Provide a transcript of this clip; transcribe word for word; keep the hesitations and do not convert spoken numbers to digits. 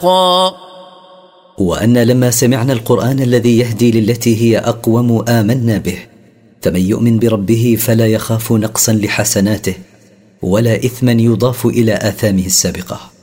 حقا. وأن لما سمعنا القرآن الذي يهدي للتي هي أقوم آمنا به، فمن يؤمن بربه فلا يخاف نقصا لحسناته ولا إثما يضاف إلى آثامه السابقة.